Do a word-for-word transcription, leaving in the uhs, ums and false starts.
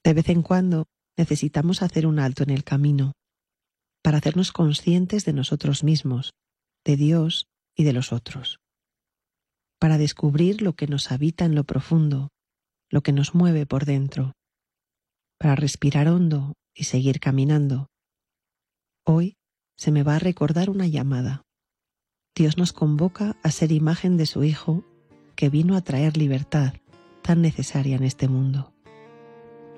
De vez en cuando necesitamos hacer un alto en el camino para hacernos conscientes de nosotros mismos, de Dios y de los otros, para descubrir lo que nos habita en lo profundo, lo que nos mueve por dentro, para respirar hondo y seguir caminando. Hoy se me va a recordar una llamada. Dios nos convoca a ser imagen de su Hijo, que vino a traer libertad tan necesaria en este mundo.